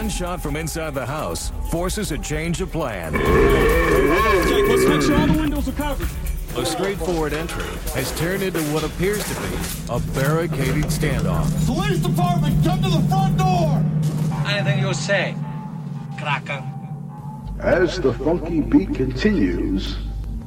gunshot from inside the house forces a change of plan. Jake, let's make sure all the windows are covered. A straightforward entry has turned into what appears to be a barricaded standoff. Police department, come to the front door! Anything you say, cracker. As the funky beat continues,